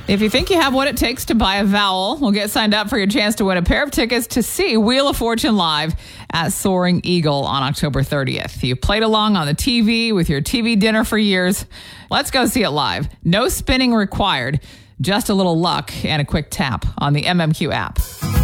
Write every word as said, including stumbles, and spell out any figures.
If you think you have what it takes to buy a vowel, we'll get signed up for your chance to win a pair of tickets to see Wheel of Fortune live at Soaring Eagle on October thirtieth. You played along on the T V with your T V dinner for years. Let's go see it live. No spinning required, just a little luck and a quick tap on the M M Q app.